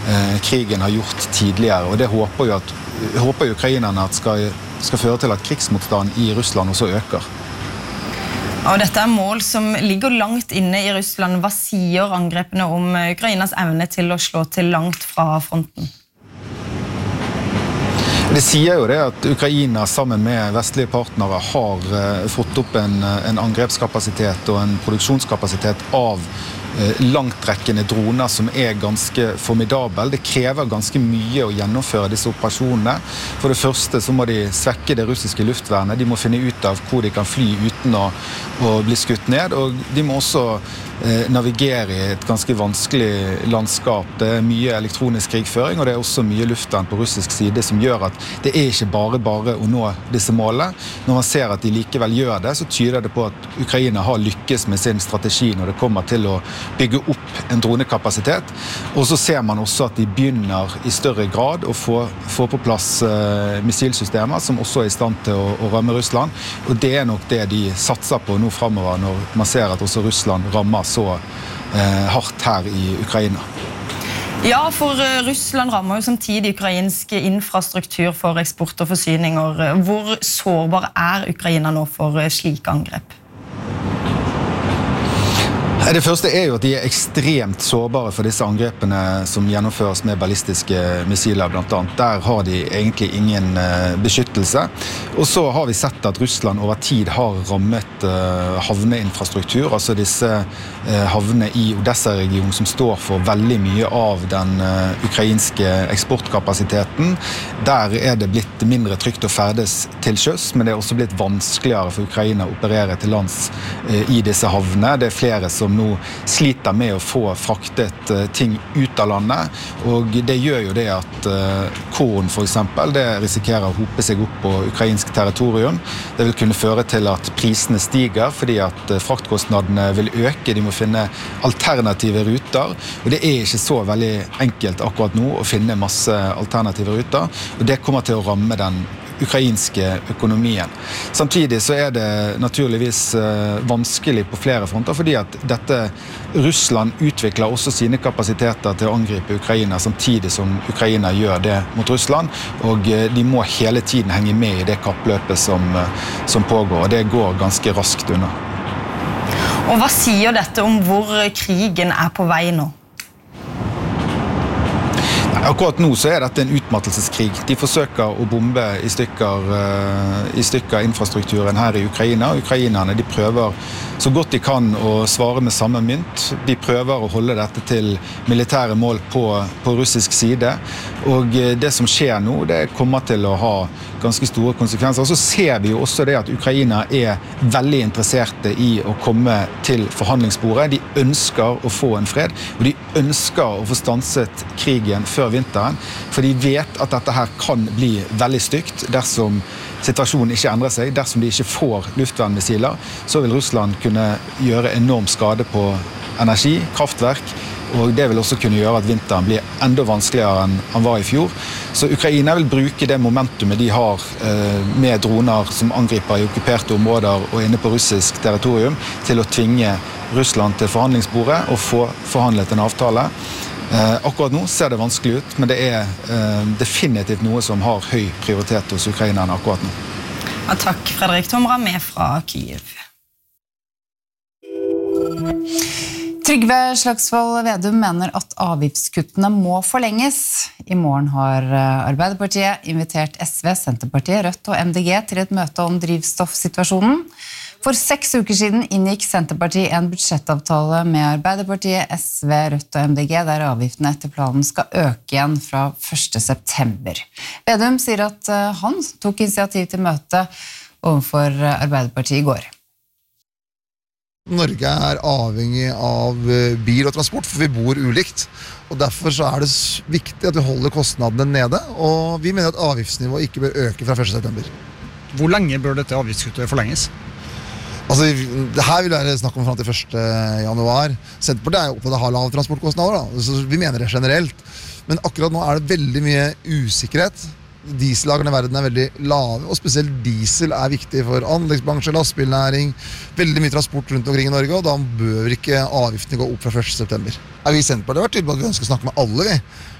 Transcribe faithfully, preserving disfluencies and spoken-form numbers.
eh, krigen har gjort tidligere, og det håper jo, at, håper jo ukrainerne at skal, skal føre til at krigsmotstand i Russland også øker. Og dette er mål som ligger langt inne i Russland. Hva sier angrepene om Ukrainas evne til å slå til langt fra fronten? Det sier jo det at Ukraina sammen med vestlige partnere har uh, fått opp en, en angrepskapasitet og en produksjonskapasitet av uh, langtrekkende droner som er ganske formidabel. Det krever ganske mye å gjennomføre disse operasjonene. For det første så må de svekke det russiske luftvernet. De må finne ut av hvor de kan fly uten å, å bli skutt ned, og de må også navigere i et ganske vanskelig landskap. Det er mye elektronisk krigføring, og det er også mye luftvern på russisk side som gjør at det er ikke bare bare å nå disse målene. Når man ser at de likevel gjør det, så tyder det på at Ukraina har lykkes med sin strategi når det kommer til å bygge opp en dronekapasitet. Og så ser man også at de begynner i større grad å få, få på plass uh, missilsystemer som også er i stand til å, å ramme Russland. Og det er nok det de satser på nå fremover når man ser at også Russland rammer så eh, hardt her i Ukraina. Ja, for Russland rammer jo samtidig ukrainsk infrastruktur for eksport og forsyninger. Hvor sårbar er Ukraina nå for slike angrep? Det første er jo at de er ekstremt sårbare for disse angrepene som gjennomføres med ballistiske missiler blant annet. Der har de egentlig ingen beskyttelse. Og så har vi sett at Russland over tid har rammet havneinfrastruktur, altså disse havnene i Odessa-regionen som står for veldig mye av den ukrainske eksportkapasiteten. Der er det blitt mindre trygt å ferdes til sjøs, men det er også blitt vanskeligere for Ukraina å operere til lands i disse havnene. Det er flere som nå sliter med å få fraktet uh, ting ut av landet, og det gjør jo det at uh, korn for eksempel, det risikerer å hope seg opp på ukrainsk territorium. Det vil kunne føre til at prisene stiger, fordi at uh, fraktkostnadene vil øke, de må finne alternative ruter, og det er ikke så veldig enkelt akkurat nå å finne masse alternative ruter, og det kommer til å ramme den ukrainske økonomien. Samtidig så er det naturligvis uh, vanskelig på flere fronter, fordi at dette Russland utvikler også sine kapasiteter til å angripe Ukraina, samtidig som Ukraina gjør det mot Russland, og uh, de må hele tiden henge med i det kappløpet som, uh, som pågår, og det går ganske raskt unna. Og hva sier dette om hvor krigen er på vei nå? Akkurat nå så er dette en utmattelseskrig. De forsøker å bombe i stykker, uh, i stykker infrastrukturen her i Ukraina. Ukrainerne de prøver så godt de kan å svare med samme mynt. De prøver å holde dette til militære mål på, på russisk side. Og det som skjer nå, det kommer til å ha ganske store konsekvenser. Og så ser vi jo også det at Ukraina er veldig interesserte i å komme til forhandlingsbordet. De ønsker å få en fred, og de ønsker å få stanset krigen før vinteren, for de vet at dette her kan bli veldig stygt dersom situasjonen ikke endrer seg. Dersom de ikke får luftvernmissiler, så vil Russland kunne gjøre enorm skade på energi, kraftverk, og det vil også kunne gjøre at vinteren blir enda vanskeligere enn han var i fjor. Så Ukraina vil bruke det momentumet de har eh, med droner som angriper i okkuperte områder og inne på russisk territorium, til å tvinge Russland til forhandlingsbordet og få forhandlet en avtale. Eh, akkurat nå ser det vanskelig ut, men det er eh, definitivt noe som har høy prioritet hos ukrainerne akkurat nå. Ja, takk, Fredrik Tomra, med fra Kyiv. Trygve Slagsvold Vedum mener at avgiftskuttene må forlenges. I morgen har Arbeiderpartiet invitert S V, Senterpartiet, Rødt og M D G til et møte om drivstoffsituasjonen. For seks uker siden inngikk Senterpartiet en budsjettavtale med Arbeiderpartiet, S V, Rødt og M D G, der avgiftene etter planen skal øke igjen fra første september. Vedum sier at han tok initiativ til møte overfor Arbeiderpartiet i går. Norge er avhengig av bil og transport, for vi bor ulikt. Og derfor så er det viktig at vi holder kostnadene nede, og vi mener at avgiftsnivået ikke bør øke fra første september. Hvor lenge bør dette avgiftskuttet forlenges? Altså, det her vil være snakk om frem til første januar. Senterpartiet er jo opptatt av å ha lav transportkostnader, da. Så vi mener det generelt. Men akkurat nå er det veldig mye usikkerhet. Diesellagerne i verden er veldig lave, og spesielt diesel er viktig for anleggsbransje, lastbilnæring, veldig mye transport rundt omkring i Norge, og da bør ikke avgiftene gå opp fra første september. Ja, vi i Senterpartiet har vært tydelige på at vi ønsker å snakke med alle, vi.